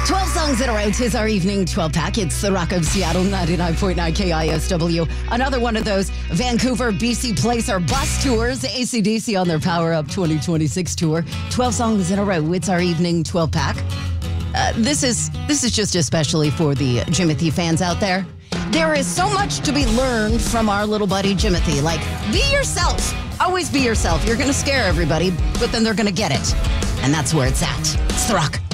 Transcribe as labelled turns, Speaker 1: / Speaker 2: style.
Speaker 1: 12 songs in a row. Tis our evening 12 pack. It's the Rock of Seattle, 99.9 KISW. Another one of those Vancouver, BC Placer bus tours. AC/DC on their Power Up 2026 tour. 12 songs in a row. It's our evening 12 pack. This is just especially for the Jimothy fans out there. There is so much to be learned from our little buddy Jimothy. Like, be yourself. Always be yourself. You're going to scare everybody, but then they're going to get it. And that's where it's at. It's the Rock